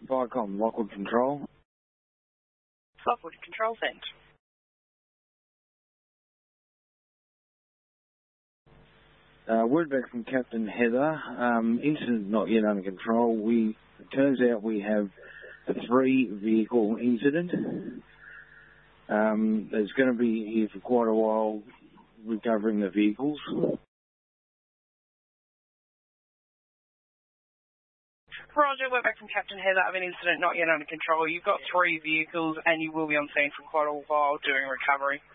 Viacom, Lockwood Control. Lockwood Control, thanks. Word back from Captain Heather. Incident not yet under control. It turns out we have a 3-vehicle incident. There's going to be here for quite a while recovering the vehicles. Roger, we're back from Captain Heather of an incident not yet under control. You've got 3 vehicles and you will be on scene for quite a while doing recovery.